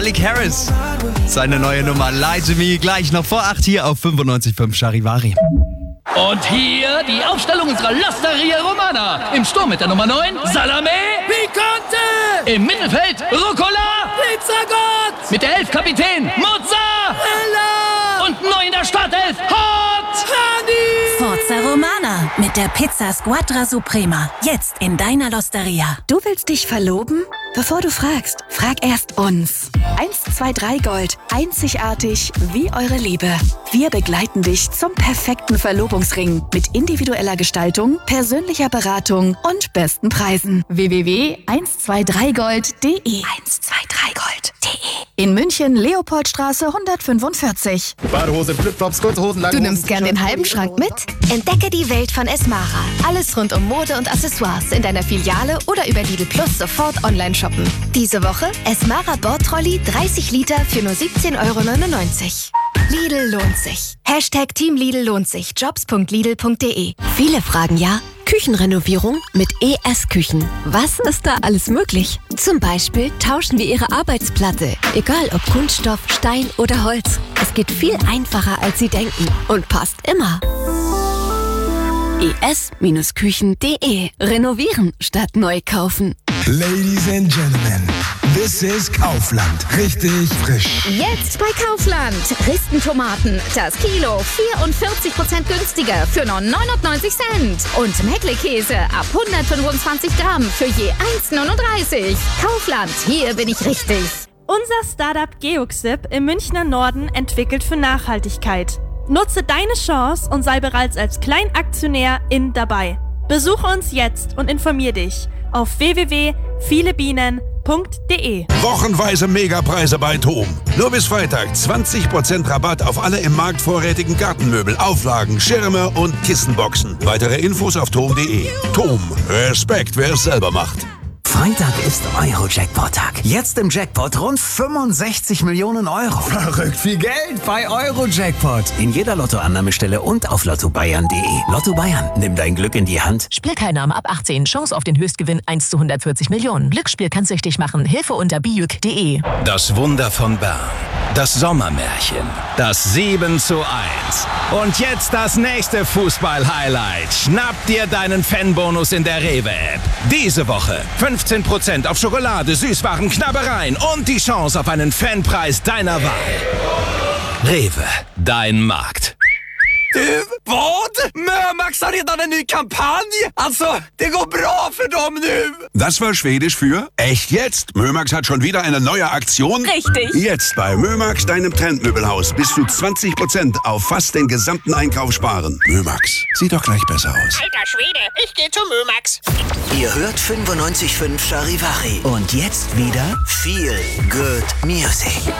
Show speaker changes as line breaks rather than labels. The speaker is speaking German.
Malik Harris. Seine neue Nummer Lie to Me gleich noch vor 8 hier auf 95.5 Charivari.
Und hier die Aufstellung unserer L'Osteria Romana. Im Sturm mit der Nummer 9, Salame.
Picante!
Im Mittelfeld, Rucola.
Pizzagott!
Mit der 11 Kapitän, Mozzarella. Und neu in der Startelf, Hot
Honey!
Forza Romana mit der Pizza Squadra Suprema. Jetzt in deiner L'Osteria.
Du willst dich verloben? Bevor du fragst, frag erst uns. 123 Gold. Einzigartig wie eure Liebe. Wir begleiten dich zum perfekten Verlobungsring mit individueller Gestaltung, persönlicher Beratung und besten Preisen. www.123gold.de 123gold.de In München, Leopoldstraße 145.
Badehose, Flipflops, kurze Hosen, lange
Du
Hosen,
nimmst gern den halben Schrank mit?
Entdecke die Welt von Esmara. Alles rund um Mode und Accessoires in deiner Filiale oder über Lidl Plus sofort online shoppen. Diese Woche Esmara Bordtrolley 30 Liter für nur 17,99 €. Lidl lohnt sich. Hashtag Team Lidl lohnt sich. Jobs.lidl.de.
Viele fragen ja, Küchenrenovierung mit ES Küchen. Was ist da alles möglich? Zum Beispiel tauschen wir Ihre Arbeitsplatte. Egal ob Kunststoff, Stein oder Holz. Es geht viel einfacher, als Sie denken und passt immer. es-küchen.de. Renovieren statt neu kaufen.
Ladies and Gentlemen, this is Kaufland. Richtig frisch.
Jetzt bei Kaufland. Ristentomaten. Das Kilo 44% günstiger für nur 99 Cent. Und Meckle-Käse ab 125 Gramm für je 1,39. Kaufland, hier bin ich richtig.
Unser Startup Geoxip im Münchner Norden entwickelt für Nachhaltigkeit. Nutze deine Chance und sei bereits als Kleinaktionärin dabei. Besuche uns jetzt und informier dich auf www.vielebienen.de.
Wochenweise Megapreise bei TOM. Nur bis Freitag 20% Rabatt auf alle im Markt vorrätigen Gartenmöbel, Auflagen, Schirme und Kissenboxen. Weitere Infos auf tom.de. TOM. Respekt, wer es selber macht.
Freitag ist Euro-Jackpot-Tag. Jetzt im Jackpot rund 65 Millionen Euro.
Verrückt viel Geld bei Euro-Jackpot.
In jeder Lottoannahmestelle und auf lottobayern.de. Lotto Bayern, nimm dein Glück in die Hand.
Spielteilnahme ab 18. Chance auf den Höchstgewinn 1 zu 140 Millionen. Glücksspiel kann süchtig machen. Hilfe unter biuk.de.
Das Wunder von Bern. Das Sommermärchen. Das 7:1. Und jetzt das nächste Fußball-Highlight. Schnapp dir deinen Fanbonus in der Rewe-App. Diese Woche 15% auf Schokolade, Süßwaren, Knabbereien und die Chance auf einen Fanpreis deiner Wahl. Rewe, dein Markt.
Du, vad? Mömax har redan en ny kampanj. Alltså, det går bra för dem nu.
Das war Schwedisch für echt jetzt. Mömax hat schon wieder eine neue Aktion.
Richtig.
Jetzt bei Mömax, deinem Trendmöbelhaus, bis zu 20% auf fast den gesamten Einkauf sparen. Mömax, sieht doch gleich besser aus.
Alter Schwede, ich gehe zu Mömax.
Ihr hört 95.5 Charivari. Und jetzt wieder viel Good Music.